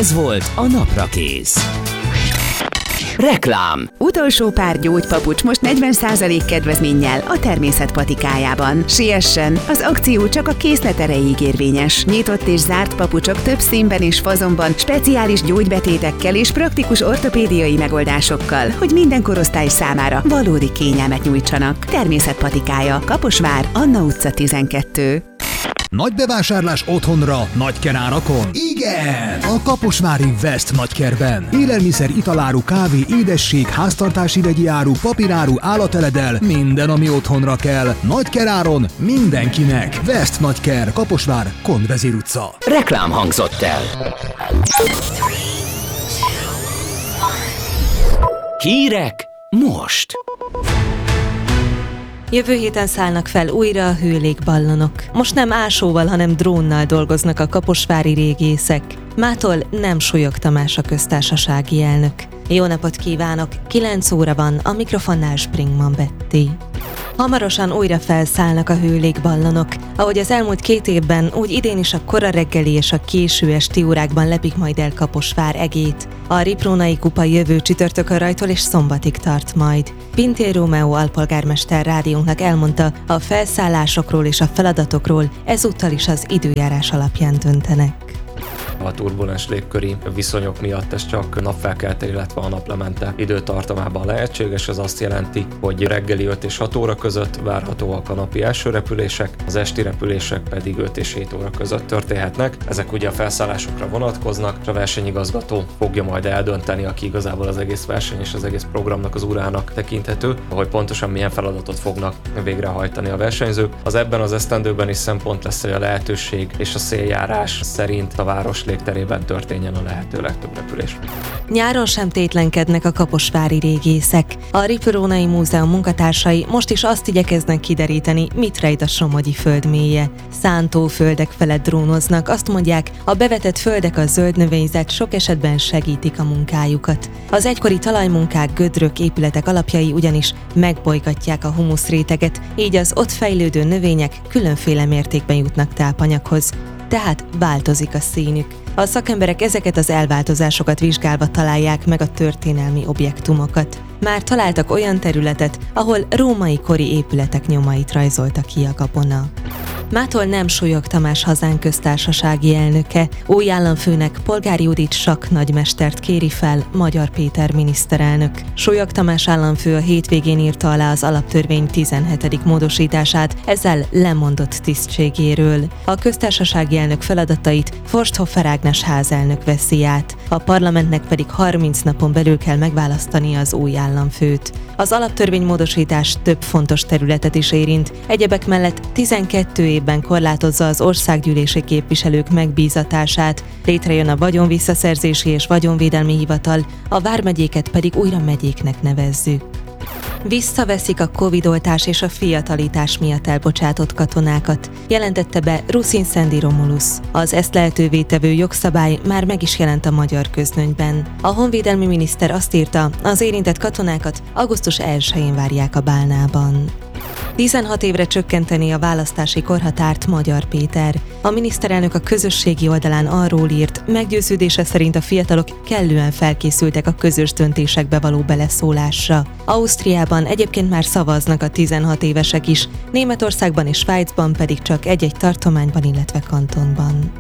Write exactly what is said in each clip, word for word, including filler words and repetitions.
Ez volt a Naprakész. Reklám. Utolsó pár gyógypapucs most negyven százalék kedvezménnyel a Természet patikájában. Siessen, az akció csak a készlet erejéig érvényes. Nyitott és zárt papucsok több színben és fazonban, speciális gyógybetétekkel és praktikus ortopédiai megoldásokkal, hogy minden korosztály számára valódi kényelmet nyújtsanak. Természet patikája, Kaposvár, Anna utca tizenkettő. Nagy bevásárlás otthonra, nagykerárakon? Igen! A kaposvári West nagykerben. Élelmiszer, italáru, kávé, édesség, háztartási vegyi áru, papíráru, állateledel, minden, ami otthonra kell. Nagykeráron mindenkinek. West nagyker, Kaposvár, Konvezér utca. Reklám hangzott el. Hírek most. Jövő héten szállnak fel újra a hőlégballonok. Most nem ásóval, hanem drónnal dolgoznak a kaposvári régészek. Mától Nem Súlyog Tamás a köztársasági elnök. Jó napot kívánok! kilenc óra van, a mikrofonnál Springman Betty. Hamarosan újra felszállnak a hőlégballonok. Ahogy az elmúlt két évben, úgy idén is a kora reggeli és a késő esti órákban lepik majd el Kaposvár egét. A Riprónai kupa jövő csütörtökön rajtól és szombatig tart majd. Pintér Rómeó alpolgármester rádiónknak elmondta, a felszállásokról és a feladatokról ezúttal is az időjárás alapján döntenek. A turbulens légköri viszonyok miatt ez csak napfelkelte, illetve a naplemente időtartamában lehetséges. Ez azt jelenti, hogy reggeli öt és hat óra között várhatóak a napi első repülések, az esti repülések pedig öt és hét óra között történhetnek. Ezek ugye a felszállásokra vonatkoznak, és a versenyigazgató fogja majd eldönteni, aki igazából az egész verseny és az egész programnak az urának tekinthető, hogy pontosan milyen feladatot fognak végrehajtani a versenyzők. Az ebben az esztendőben is szempont lesz, hogy a lehetőség és a széljárás szerint a város légterében történjen a lehető legtöbb repülés. Nyáron sem tétlenkednek a kaposvári régészek. A Riprónai Múzeum munkatársai most is azt igyekeznek kideríteni, mit rejt a somogyi földmélye. Szántóföldek felett drónoznak, azt mondják, a bevetett földek, a zöld növényzet sok esetben segítik a munkájukat. Az egykori talajmunkák, gödrök, épületek alapjai ugyanis megbolygatják a humuszréteget, így az ott fejlődő növények különféle mértékben jutnak tápanyaghoz. Tehát változik a színük. A szakemberek ezeket az elváltozásokat vizsgálva találják meg a történelmi objektumokat. Már találtak olyan területet, ahol római kori épületek nyomait rajzolta ki a gabona. Mától Nem Súlyog Tamás hazánk köztársasági elnöke, új államfőnek Polgár Judit sakk nagymestert kéri fel Magyar Péter miniszterelnök. Súlyog Tamás államfő a hétvégén írta alá az alaptörvény tizenhetedik módosítását, ezzel lemondott tisztségéről. A köztársasági elnök feladatait Forsthofer Ágnes házelnök veszi át, a parlamentnek pedig harminc napon belül kell megválasztani az új államfőt. Az alaptörvény módosítás több fontos területet is érint, egyebek mellett tizenkét évben korlátozza az országgyűlési képviselők megbízatását, létrejön a vagyonvisszaszerzési és vagyonvédelmi hivatal, a vármegyéket pedig újra megyéknek nevezzük. Visszaveszik a Covid-oltás és a fiatalítás miatt elbocsátott katonákat, jelentette be Ruszin Szendi Romulusz. Az ezt lehetővé tevő jogszabály már meg is jelent a magyar közlönyben. A honvédelmi miniszter azt írta, az érintett katonákat augusztus elsején várják a Bálnában. tizenhat évre csökkenteni a választási korhatárt Magyar Péter. A miniszterelnök a közösségi oldalán arról írt, meggyőződése szerint a fiatalok kellően felkészültek a közös döntésekbe való beleszólásra. Ausztriában egyébként már szavaznak a tizenhat évesek is, Németországban és Svájcban pedig csak egy-egy tartományban, illetve kantonban.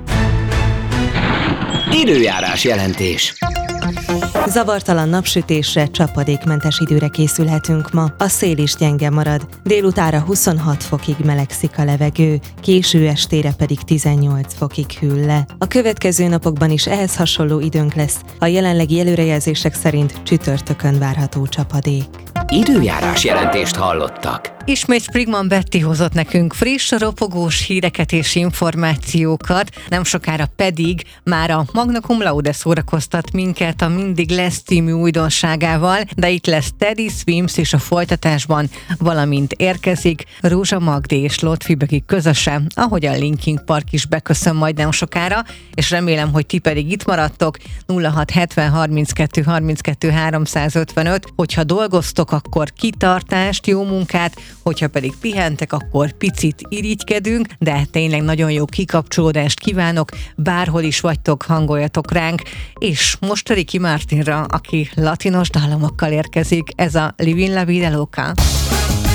Időjárás jelentés. Zavartalan napsütésre, csapadékmentes időre készülhetünk ma. A szél is gyenge marad. Délutára huszonhat fokig melegszik a levegő, késő estére pedig tizennyolc fokig hűl le. A következő napokban is ehhez hasonló időnk lesz. A jelenlegi előrejelzések szerint csütörtökön várható csapadék. Időjárás jelentést hallottak. Ismét Springman Betty hozott nekünk friss, ropogós híreket és információkat, nem sokára pedig már a Magna Cum Laude szórakoztat minket a Mindig lesz című újdonságával, de itt lesz Teddy Swims és a folytatásban, valamint érkezik Rózsa Magdi és Lotfi Böki közösen, ahogy a Linkin Park is beköszön majd nem sokára, és remélem, hogy ti pedig itt maradtok. Nulla hat hetven harminckettő harminckettő háromszázötvenöt, hogyha dolgoztok, akkor kitartást, jó munkát, hogyha pedig pihentek, akkor picit irigykedünk, de tényleg nagyon jó kikapcsolódást kívánok, bárhol is vagytok, hangoljatok ránk, és most Ricky Martinra, aki latinos dallamokkal érkezik, ez a Livin La Vida Loca.